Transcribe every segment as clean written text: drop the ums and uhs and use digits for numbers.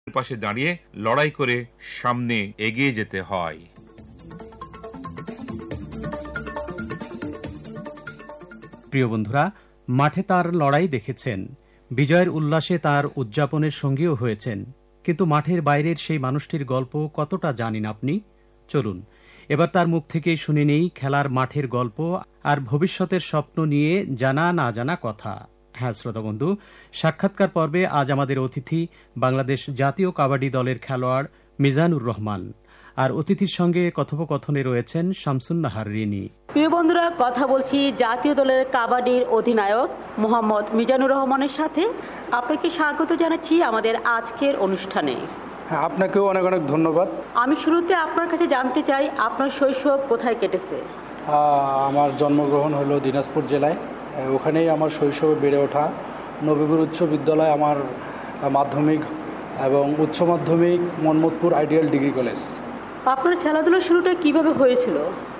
পাশে দাঁড়িয়ে লড়াই করে সামনে এগিয়ে যেতে হয়। প্রিয় বন্ধুরা, মাঠে তার লড়াই দেখেছেন, বিজয়ের উল্লাসে তার উদযাপনের সঙ্গীও হয়েছেন, কিন্তু মাঠের বাইরের সেই মানুষটির গল্প কতটা জানেন আপনি? চলুন এবার তার মুখ থেকেই শুনে নেই খেলার মাঠের গল্প আর ভবিষ্যতের স্বপ্ন নিয়ে জানা না জানা কথা। হ্যাঁ শ্রোতা বন্ধু, সাক্ষাৎকার পর্বে আজ আমাদের অতিথি বাংলাদেশ জাতীয় কাবাডি দলের খেলোয়াড় মিজানুর রহমান, আর অতিথির সঙ্গে কথোপকথনে রয়েছেন শামসুন নাহার রিনি। প্রিয় বন্ধুরা, কথা বলছি জাতীয় দলের কাবাডির অধিনায়ক মোহাম্মদ মিজানুর রহমানের সাথে। আপনাকে স্বাগত জানাচ্ছি আমাদের আজকের অনুষ্ঠানে। আপনাকেও অনেক অনেক ধন্যবাদ। আমি শুরুতে আপনার কাছে জানতে চাই, আপনার শৈশব কোথায় কেটেছে? আমার জন্মগ্রহণ হলো দিনাজপুর জেলায়, ওখানেই আমার শৈশবে বেড়ে ওঠা। নবীপুর উচ্চ বিদ্যালয় আমার মাধ্যমিক এবং উচ্চ মাধ্যমিক, মনমতপুর আইডিয়াল ডিগ্রি কলেজ। আপনার খেলাধুলার শুরুটা কিভাবে হয়েছিল?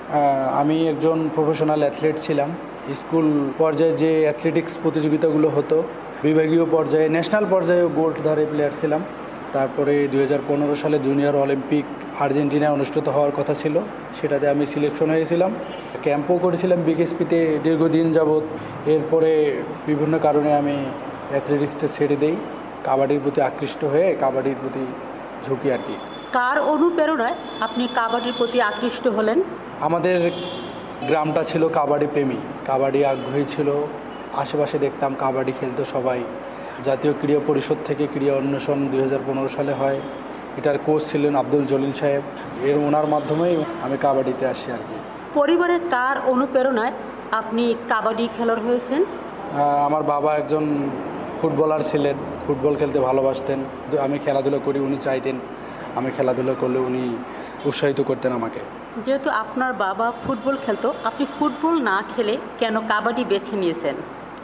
আমি একজন প্রফেশনাল অ্যাথলেট ছিলাম। স্কুল পর্যায়ে যে অ্যাথলেটিক্স প্রতিযোগিতাগুলো হতো, বিভাগীয় পর্যায়ে, ন্যাশনাল পর্যায়ে গোল্ডধারী প্লেয়ার ছিলাম। তারপরে 2015 সালে জুনিয়র অলিম্পিক আর্জেন্টিনায় অনুষ্ঠিত হওয়ার কথা ছিল, সেটাতে আমি সিলেকশন হয়েছিলাম। ক্যাম্পও করেছিলাম বিকেএসপিতে দীর্ঘদিন যাবৎ। এরপরে বিভিন্ন কারণে আমি অ্যাথলেটিক্সটা ছেড়ে দেই, কাবাডির প্রতি আকৃষ্ট হয়ে কাবাডির প্রতি ঝুঁকি আর কি। কার অনুপ্রেরণায় আপনি কাবাডির প্রতি আকৃষ্ট হলেন? আমাদের গ্রামটা ছিল কাবাডি প্রেমী, কাবাডি আগ্রহী ছিল। আশেপাশে দেখতাম কাবাডি খেলতো সবাই। জাতীয় ক্রীড়া পরিষদ থেকে ক্রীড়া অন্বেষণ 2015 সালে হয়, এটার কোচ ছিলেন আব্দুল জলিল সাহেব। ওনার মাধ্যমেই আমি কাবাডিতে আসি আর কি। পরিবারের কার অনুপ্রেরণায় আপনি কাবাডি খেলোয়াড় হয়েছেন? আমার বাবা একজন ফুটবলার ছিলেন, ফুটবল খেলতে ভালোবাসতেন। আমি খেলাধুলা করি, উনি চাইতেন আমি খেলাধুলা করলে উনি উৎসাহিত করতেন আমাকে। যেহেতু আপনার বাবা ফুটবল খেলতো, আপনি ফুটবল না খেলে কেন কাবাডি বেছে নিয়েছেন?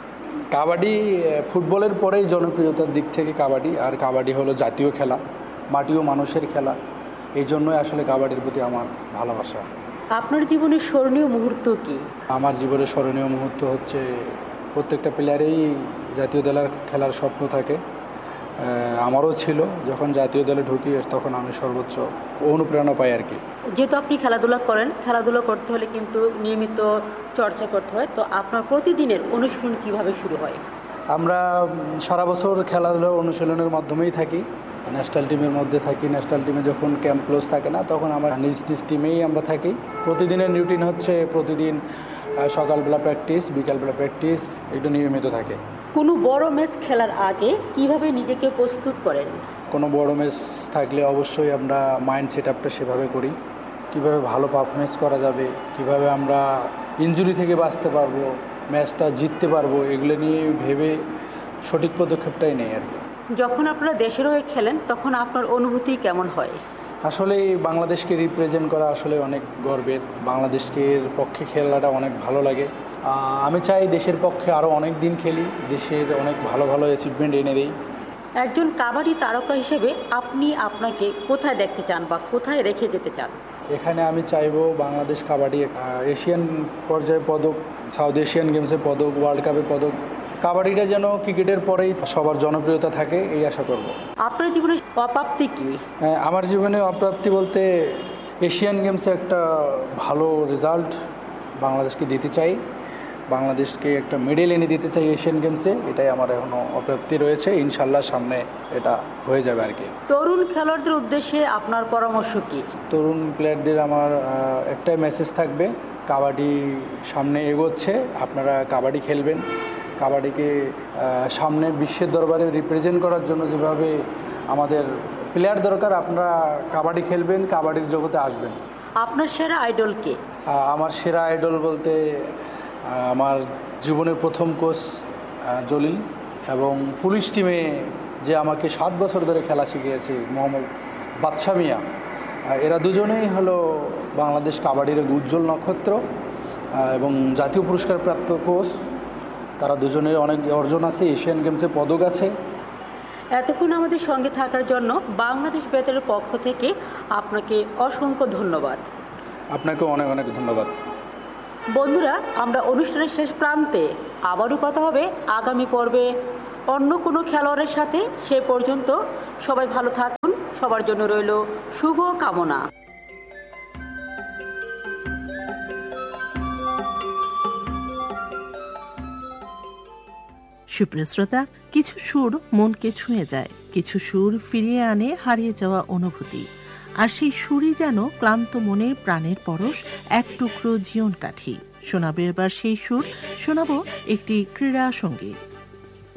কাবাডি ফুটবলের পরেই জনপ্রিয়তার দিক থেকে কাবাডি, আর কাবাডি হলো জাতীয় খেলা, মাটি ও মানুষের খেলা। এই জন্যই আসলে কাবাডির প্রতি আমার ভালোবাসা। আপনার জীবনের স্মরণীয় মুহূর্ত কি? আমার জীবনের স্মরণীয় মুহূর্ত হচ্ছে, প্রত্যেকটা প্লেয়ারেই জাতীয় দলের খেলার স্বপ্ন থাকে, আমারও ছিল। যখন জাতীয় দলে ঢুকি তখন আমি সর্বোচ্চ অনুপ্রেরণা পাই আর কি। যেহেতু আপনি খেলাধুলা করেন, খেলাধুলা করতে হলে কিন্তু নিয়মিত চর্চা করতে হয়, তো আপনার প্রতিদিনের অনুশীলন কিভাবে শুরু হয়? আমরা সারা বছর খেলাধুলা অনুশীলনের মাধ্যমেই থাকি, ন্যাশনাল টিমের মধ্যে থাকি। ন্যাশনাল টিমে যখন ক্যাম্প ক্লোজ থাকে না, তখন আমরা নিজ নিজ টিমেই আমরা থাকি। প্রতিদিনের রুটিন হচ্ছে প্রতিদিন সকালবেলা প্র্যাকটিস, বিকালবেলা প্র্যাকটিস, একটু নিয়মিত থাকে। কোনো বড় ম্যাচ খেলার আগে কিভাবে নিজেকে প্রস্তুত করেন? কোনো বড় ম্যাচ থাকলে অবশ্যই আমরা মাইন্ড সেট আপটা সেভাবে করি, কীভাবে ভালো পারফরমেন্স করা যাবে, কিভাবে আমরা ইনজুরি থেকে বাঁচতে পারবো, ম্যাচটা জিততে পারবো, এগুলো নিয়ে ভেবে সঠিক পদক্ষেপটাই নেই আর কি। যখন আপনারা দেশের হয়ে খেলেন, তখন আপনার অনুভূতি কেমন হয়? আসলে বাংলাদেশকে রিপ্রেজেন্ট করা আসলে অনেক গর্বের। বাংলাদেশকে পক্ষে খেলাটা অনেক ভালো লাগে। আমি চাই দেশের পক্ষে আরও অনেক দিন খেলি, দেশের অনেক ভালো ভালো অ্যাচিভমেন্ট এনে দিই। একজন কাবাডি তারকা হিসেবে আপনি আপনাকে কোথায় দেখতে চান বা কোথায় রেখে যেতে চান? এখানে আমি চাইবো বাংলাদেশ কাবাডি এশিয়ান পর্যায়ে পদক, সাউথ এশিয়ান গেমসে পদক, ওয়ার্ল্ড কাপে পদক, কাবাডিটা যেন ক্রিকেটের পরেই সবার জনপ্রিয়তা থাকে, এই আশা করব। আপনার জীবনে অপ্রাপ্তি কি? আমার জীবনে অপ্রাপ্তি বলতে এশিয়ান গেমসে একটা ভালো রেজাল্ট বাংলাদেশকে দিতে চাই, বাংলাদেশকে একটা মেডেল এনে দিতে চাই এশিয়ান গেমসে, এটাই আমার এখনও অপ্রাপ্তি রয়েছে। ইনশাল্লাহ সামনে এটা হয়ে যাবে আর কি। তরুণ খেলোয়াড়দের উদ্দেশ্যে আপনার পরামর্শ কি? তরুণ প্লেয়ারদের আমার একটাই মেসেজ থাকবে, কাবাডি সামনে এগোচ্ছে, আপনারা কাবাডি খেলবেন। কাবাডিকে সামনে বিশ্বের দরবারে রিপ্রেজেন্ট করার জন্য যেভাবে আমাদের প্লেয়ার দরকার, আপনারা কাবাডি খেলবেন, কাবাডির জগতে আসবেন। আপনার সেরা আইডল কে? আমার সেরা আইডল বলতে আমার জীবনের প্রথম কোচ জলিল, এবং পুলিশ টিমে যে আমাকে 7 বছর ধরে খেলা শিখিয়েছে মোহাম্মদ বাদশা মিয়া, এরা দুজনেই হলো বাংলাদেশ কাবাডির উজ্জ্বল নক্ষত্র এবং জাতীয় পুরস্কার প্রাপ্ত কোচ। তারা দুজনের অনেক অর্জন আছে, এশিয়ান গেমসে পদক আছে। এতক্ষণ আমাদের সঙ্গে থাকার জন্য বাংলাদেশ বেতারের পক্ষ থেকে আপনাকে অসংখ্য ধন্যবাদ। আপনাকে অনেক অনেক ধন্যবাদ। বন্ধুরা, আমরা অনুষ্ঠানের শেষ প্রান্তে আবারও কথা হবে আগামী পর্বে অন্য কোনো খেলোয়াড়ের সাথে। সে পর্যন্ত সবাই ভালো থাকুন, সবার জন্য রইল শুভ কামনা। সুপ্রিয় শ্রোতা, কিছু সুর মনকে ছুঁয়ে যায়, কিছু সুর ফিরিয়ে আনে হারিয়ে যাওয়া অনুভূতি। আর সেই সুরই যেন ক্লান্ত মনে প্রাণের পরশ, এক টুকরো জীবন কাঠি। শোনাবে এবার সেই সুর, শোনাবো একটি ক্রীড়া সঙ্গীত।